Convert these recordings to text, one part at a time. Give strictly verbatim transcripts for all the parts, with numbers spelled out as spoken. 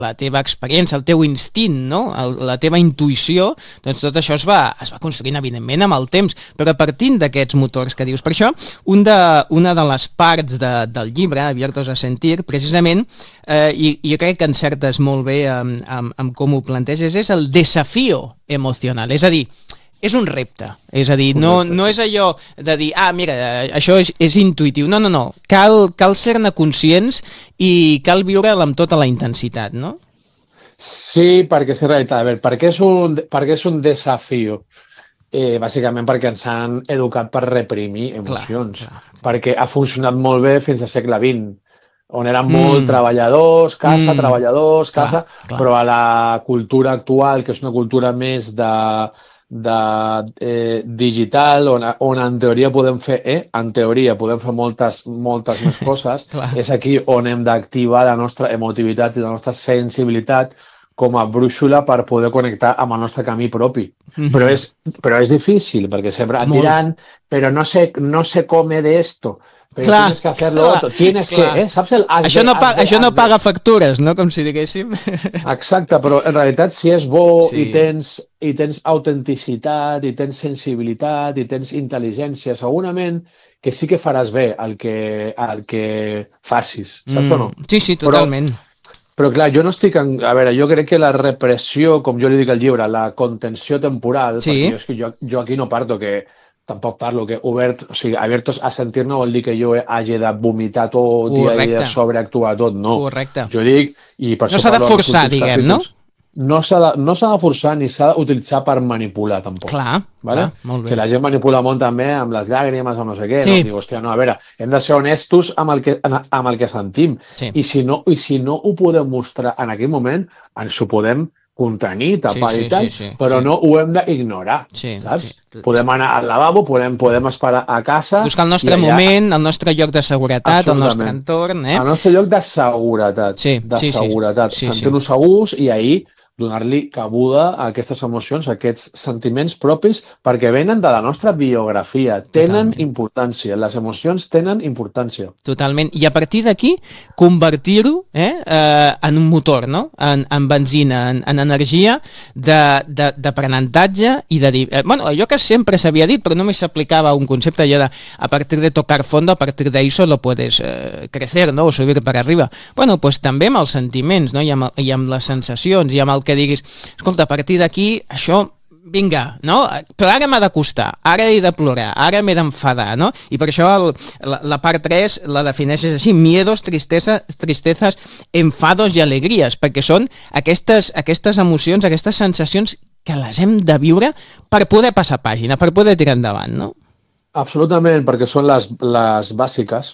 la teva experiència, el teu instint, no? el, la teva intuïció, doncs tot això es va, es va construint, evidentment, amb el temps, però partint d'aquests motors que dius. Per això, un de, una de les parts de, del llibre, Abiertos a Sentir, precisament, eh, i, i crec que encertes molt bé amb, amb, amb com ho planteges, és el desafío emocional, és a dir, és un repte, és a dir, no, no és allò de dir, ah, mira, això és, és intuïtiu, no, no, no, cal, cal ser-ne conscients i cal viure'l amb tota la intensitat, no? Sí, perquè és que en realitat, a veure, per què és un, per què és un desafiu? Eh, bàsicament perquè ens han educat per reprimir emocions, clar, clar. Perquè ha funcionat molt bé fins al segle vint, on eren mm. molt treballadors, casa, mm. treballadors, casa, clar, clar. Però a la cultura actual, que és una cultura més de... de eh, digital, on, on en teoria podem fer, eh, en teoria podem fer moltes, moltes més coses, és aquí on hem d'activar la nostra emotivitat i la nostra sensibilitat com a brúixola per poder connectar amb el nostre camí propi. Mm-hmm. Però, és, però és difícil, perquè sempre et diran, però no sé, no sé com he d'esto. Però clar, tienes que hacerlo clar, otro, tienes clar. que, eh, saps el... Això, de, no, pa, de, això no de... paga factures, no?, com si diguéssim. Exacte, però en realitat si és bo sí. i tens, i tens autenticitat, i tens sensibilitat, i tens intel·ligència, segurament que sí que faràs bé el que, el que facis, saps mm. o no? Sí, sí, totalment. Però, però clar, jo no estic... En... A veure, jo crec que la repressió, com jo li dic al llibre, la contenció temporal, sí. perquè jo, és que jo, jo aquí no parto que tampoc parlo que obert, o sigui, abiertos a sentir no vol dir que jo hagi de vomitar tot Correcte. i de sobreactuar tot, no. Correcte. Jo dic, i per no s'ha de forçar, diguem, capítols, no? No s'ha de, no s'ha de forçar ni s'ha d'utilitzar per manipular, tampoc. Clar, vale? clar, molt bé. Que la gent manipula molt també amb les llàgrimes o no sé què, sí. no? Dic, hòstia, no, a veure, hem de ser honestos amb el que, amb el que sentim. Sí. I, si no, I si no ho podem mostrar en aquell moment, ens ho podem contenir, tapar sí, sí, i tal, sí, sí, però sí. no ho hem d'ignorar, sí, saps? Sí. Podem anar al lavabo, podem, podem esperar a casa... Buscar el nostre allà... moment, el nostre lloc de seguretat, el nostre entorn... Eh? El nostre lloc de seguretat, sí, de sí, seguretat, sí, sí. sentir-nos sí. segurs i ahir donar-li cabuda a aquestes emocions, a aquests sentiments propis, perquè venen de la nostra biografia, tenen Totalment. importància, les emocions tenen importància. Totalment, i a partir d'aquí convertir-ho eh, eh, en un motor, no? en, en benzina, en, en energia d'aprenentatge i de dir... Eh, bueno, allò que sempre s'havia dit, però només s'aplicava un concepte allò de a partir de tocar fondo, a partir de eso lo puedes eh, crecer, no? O subir per arriba. Bueno, pues també amb els sentiments, no? I, amb, i amb les sensacions, i amb el que diguis, escolta, a partir d'aquí, això, vinga, no? Però ara m'ha de costar, ara he de plorar, ara m'he d'enfadar, no? I per això el, la, la part tres la defineixes així, miedos, tristesa, tristezas, enfados i alegries, perquè són aquestes, aquestes emocions, aquestes sensacions que les hem de viure per poder passar pàgina, per poder tirar endavant, no? Absolutament, perquè són les, les bàsiques.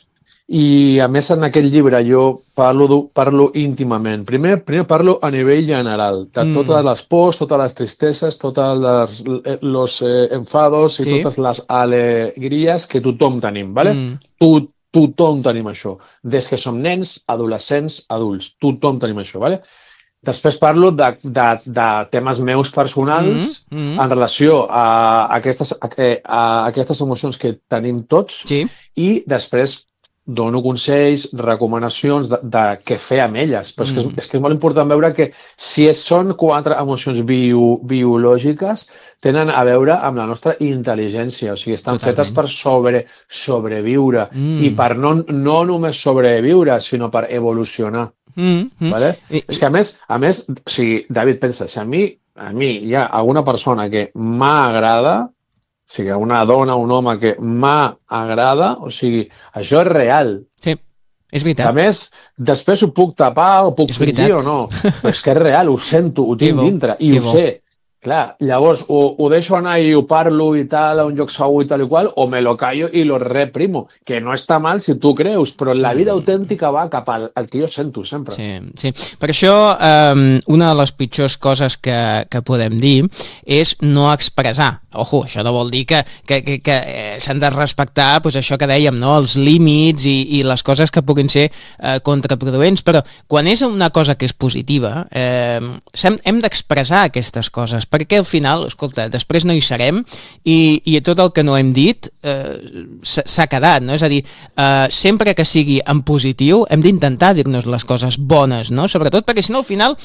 I a més en aquest llibre jo parlo, parlo íntimament. Primer, primer parlo a nivell general, de mm. totes les pors, totes les tristeses, tots els eh, enfados i sí. totes les alegries que tothom tenim, ¿vale? Mm. Tot, tothom tenim això. Des que som nens, adolescents, adults, tothom tenim això, ¿vale? Després parlo de, de, de temes meus personals mm, mm. en relació a aquestes, a, a aquestes emocions que tenim tots sí. i després dono consells, recomanacions de, de què fer amb elles. Però mm. és, que és, és que és molt important veure que si són quatre emocions bio, biològiques, tenen a veure amb la nostra intel·ligència. O sigui, estan Totalment. fetes per sobre, sobreviure. Mm. I per no, no només sobreviure, sinó per evolucionar. Mm. Mm. Vale? I, és que a més, a més, o sigui, David, pensa, si a mi, a mi hi ha alguna persona que m'agrada, o sigui, una dona, un home que m'agrada, o sigui, això és real. Sí, és veritat. A més, després ho puc tapar o puc fingir o no, però és que és real, ho sento, ho tinc dintre i ho sé. Clar, llavors ho, ho deixo anar i ho parlo i tal, a un lloc segur i tal i qual, o me lo callo i lo reprimo, que no està mal si tu creus, però la vida autèntica va cap al, al que jo sento sempre. Sí, sí. Per això, um, una de les pitjors coses que, que podem dir és no expressar. Ojo, això no vol dir que, que, que, que eh, s'han de respectar pues, això que dèiem, no? Els límits i, i les coses que puguin ser eh, contraproduents, però quan és una cosa que és positiva, eh, hem, hem d'expressar aquestes coses, perquè al final, escolta, després no hi serem i, i tot el que no hem dit eh, s'ha quedat, no? És a dir, eh, sempre que sigui en positiu hem d'intentar dir-nos les coses bones, no? Sobretot perquè si no al final